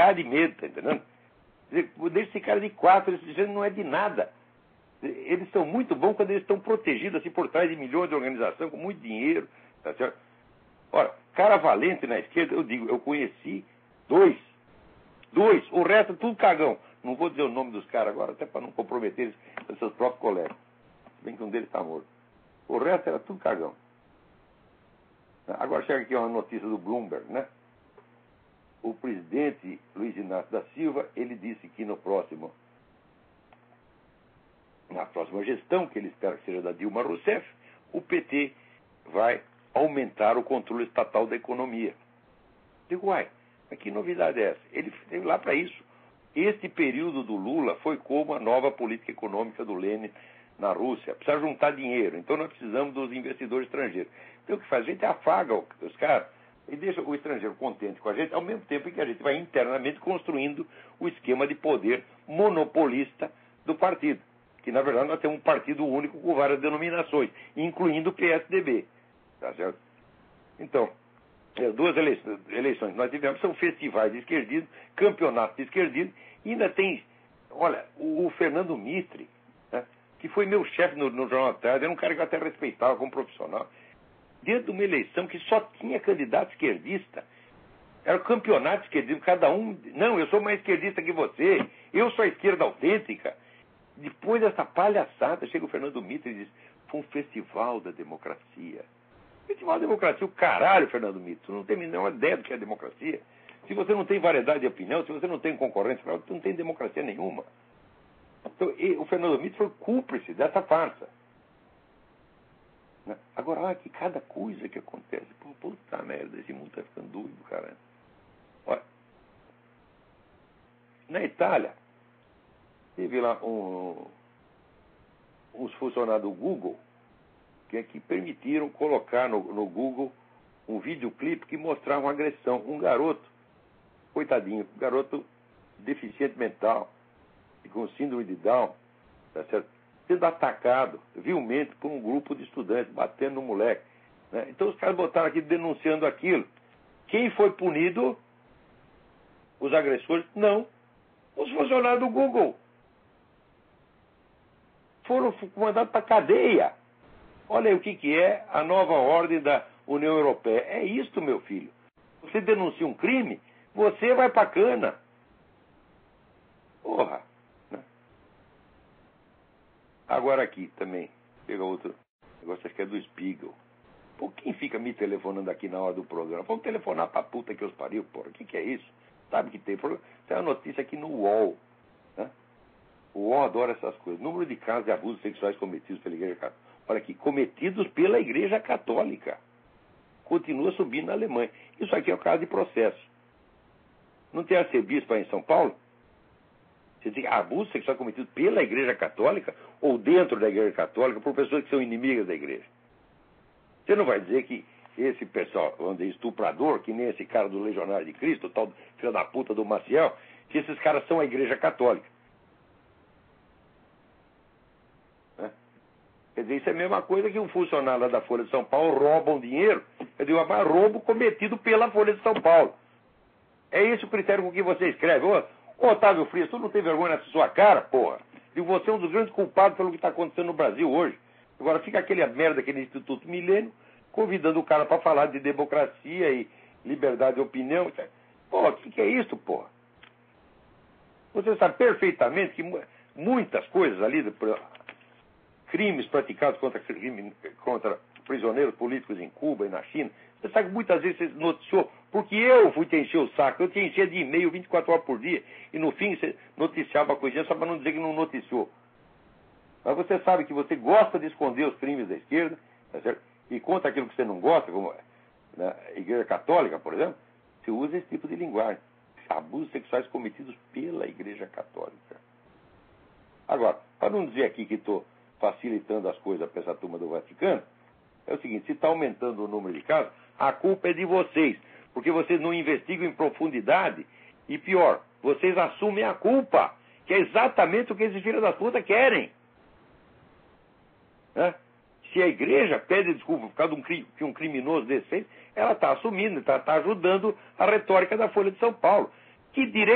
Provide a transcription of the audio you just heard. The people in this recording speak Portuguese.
cagar de medo, tá entendendo? Deixa esse cara de 4, esse gente não é de nada. Eles são muito bons quando eles estão protegidos assim por trás de milhões de organizações, com muito dinheiro, tá certo? Ora, cara valente na esquerda, eu digo, eu conheci dois, o resto é tudo cagão. Não vou dizer o nome dos caras agora, até para não comprometer eles, os seus próprios colegas. Se bem que um deles está morto. O resto era tudo cagão. Agora chega aqui uma notícia do Bloomberg, né? O presidente Luiz Inácio da Silva, ele disse que na próxima gestão, que ele espera que seja da Dilma Rousseff, o PT vai aumentar o controle estatal da economia. Digo, uai, mas que novidade é essa? Ele veio lá para isso. Este período do Lula foi como a nova política econômica do Lenin na Rússia. Precisa juntar dinheiro, então nós precisamos dos investidores estrangeiros. Então o que faz? A gente afaga os caras e deixa o estrangeiro contente com a gente, ao mesmo tempo em que a gente vai internamente construindo o esquema de poder monopolista do partido. Que, na verdade, nós temos um partido único com várias denominações, incluindo o PSDB. Tá certo? Então, duas eleições que nós tivemos são festivais de esquerdismo, campeonatos de esquerdismo, e ainda tem, olha, o Fernando Mitre, né, que foi meu chefe no Jornal da Tarde, era um cara que eu até respeitava como profissional, dentro de uma eleição que só tinha candidato esquerdista, era o campeonato de esquerdismo, cada um, não, eu sou mais esquerdista que você, eu sou a esquerda autêntica. Depois dessa palhaçada, chega o Fernando Mitre e diz, foi um festival da democracia. Festival da democracia, o caralho, Fernando Mitre, tu não tem nenhuma ideia do que é democracia. Se você não tem variedade de opinião, se você não tem concorrência, você não tem democracia nenhuma. Então, o Fernando Mitre foi cúmplice dessa farsa. Agora, olha que cada coisa que acontece, puta merda, esse mundo tá ficando doido, cara. Olha, na Itália, teve lá uns funcionários do Google que permitiram colocar no Google um videoclipe que mostrava uma agressão. Um garoto, coitadinho, um garoto deficiente mental, com síndrome de Down, tá certo? Sendo atacado vilmente por um grupo de estudantes, batendo no moleque. Né? Então os caras botaram aqui denunciando aquilo. Quem foi punido? Os agressores? Não. Os funcionários do Google. Foram mandados para a cadeia. Olha aí o que é a nova ordem da União Europeia. É isto, meu filho. Você denuncia um crime, você vai para a cana. Porra. Né? Agora aqui também. Pega outro negócio, acho que é do Spiegel. Pô, quem fica me telefonando aqui na hora do programa? Vamos telefonar pra puta que os pariu, porra. O que é isso? Sabe que tem problema? Tem uma notícia aqui no UOL. Né? O UOL adora essas coisas. Número de casos de abusos sexuais cometidos pela Igreja Católica. Olha aqui, cometidos pela Igreja Católica. Continua subindo na Alemanha. Isso aqui é o caso de processo. Não tem arcebispo aí em São Paulo? Você tem abuso sexual cometido pela Igreja Católica ou dentro da Igreja Católica por pessoas que são inimigas da Igreja. Você não vai dizer que esse pessoal, vamos dizer, estuprador, que nem esse cara do Legionário de Cristo, o tal filho da puta do Maciel, que esses caras são a Igreja Católica. Né? Quer dizer, isso é a mesma coisa que um funcionário lá da Folha de São Paulo rouba um dinheiro, quer dizer, um roubo cometido pela Folha de São Paulo. É esse o critério com que você escreve. Ô, Otávio Frias, tu não tem vergonha na sua cara, porra? E você é um dos grandes culpados pelo que está acontecendo no Brasil hoje. Agora fica aquele merda, aquele Instituto Milênio, convidando o cara para falar de democracia e liberdade de opinião. Pô, o que é isso, porra? Você sabe perfeitamente que muitas coisas ali, crimes praticados contra prisioneiros políticos em Cuba e na China, você sabe que muitas vezes você noticiou, porque eu fui te encher o saco, eu te enchia de e-mail 24 horas por dia, e no fim você noticiava a coisinha só para não dizer que não noticiou. Mas você sabe que você gosta de esconder os crimes da esquerda, tá certo? E contra aquilo que você não gosta, como na Igreja Católica, por exemplo, você usa esse tipo de linguagem. Abusos sexuais cometidos pela Igreja Católica. Agora, para não dizer aqui que estou facilitando as coisas para essa turma do Vaticano, é o seguinte, se está aumentando o número de casos, a culpa é de vocês, porque vocês não investigam em profundidade, e pior, vocês assumem a culpa, que é exatamente o que esses filhos da puta querem. Né? Se a igreja pede desculpa por causa que um criminoso desse fez, ela está assumindo, está ajudando a retórica da Folha de São Paulo. Que direito